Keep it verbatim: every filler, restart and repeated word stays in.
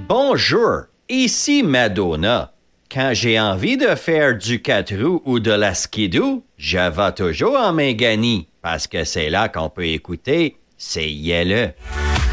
Bonjour, ici Madonna. Quand j'ai envie de faire du quatre roues ou de la skidoo, je vais toujours en Méganie, parce que c'est là qu'on peut écouter C'est Yelle.